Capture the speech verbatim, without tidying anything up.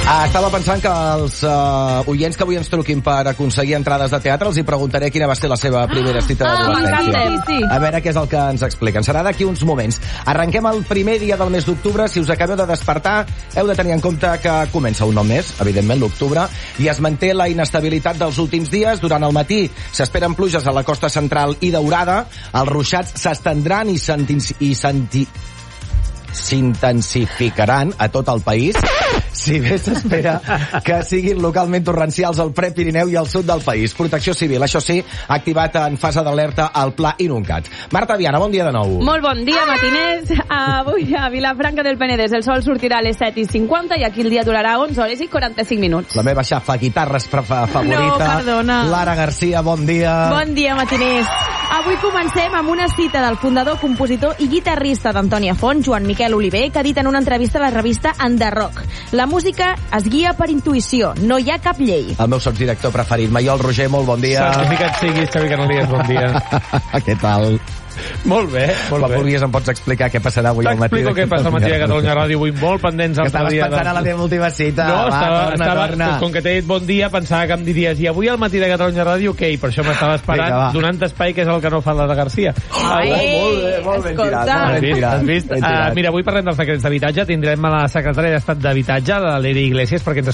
Ah, estava pensant que els uh, oients que avui ens truquin per aconseguir entrades de teatre els hi preguntaré quina va ser la seva primera cita ah, d'adolescència. Sí, sí. A veure què és el que ens expliquen. Serà d'aquí uns moments. Arrenquem el primer dia del mes d'octubre. Si us acabeu de despertar, heu de tenir en compte que comença un nou mes, evidentment l'octubre, i es manté la inestabilitat dels últims dies. Durant el matí s'esperen pluges a la costa central i daurada. Els ruixats s'estendran i senti... s'intensificaran a tot el país, si bé s'espera que siguin localment torrencials al Prepirineu i al sud del país. Protecció Civil, això sí, ha activat en fase d'alerta el Pla Inuncat. Marta Viana, bon dia de nou. Molt bon dia, matiners. Avui a Vilafranca del Penedès el sol sortirà a les set i cinquanta i aquí el dia durarà onze hores i quaranta-cinc minuts. La meva xafa guitarres favorita, no, perdona. Lara Garcia, bon dia. Bon dia, matiners. Avui comencem amb una cita del fundador, compositor i guitarrista d'Antònia Font, Joan Miquel Oliver, que ha dit en una entrevista a la revista Enderrock: la música es guia per intuïció, no hi ha cap llei. El meu sotsdirector preferit, Maiol Roger, molt bon dia. Certificat siguis, Xavi Canalies, bon dia. Què tal? Molt bé, molt Quan bé. vulguis em pots explicar què passarà avui al matí. T'explico què passa al matí de Catalunya Ràdio, avui molt pendents. Que estaves pensant a la teva última cita. No, va, estava, torna, estava, torna. Com que t'he dit bon dia, pensava que em diries i avui al matí de Catalunya Ràdio, què? I per això m'estava esperant, Vinga, donant espai, que és el que no fa la de Garcia. Ai, oh, molt bé, molt ben tirat. Molt ben Has vist? tirat, Has vist? ben tirat. Uh, mira, avui parlem dels decrets d'habitatge. Tindrem a la secretària d'Estat d'Habitatge, la Lady Iglesias, perquè ens